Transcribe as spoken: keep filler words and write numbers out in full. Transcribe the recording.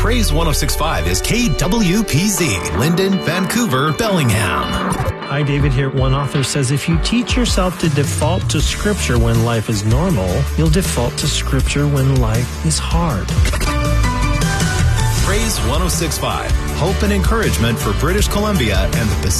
Praise one oh six point five is K W P Z, Linden, Vancouver, Bellingham. Hi, David here. One author says if you teach yourself to default to Scripture when life is normal, you'll default to Scripture when life is hard. Praise one oh six point five, hope and encouragement for British Columbia and the Pacific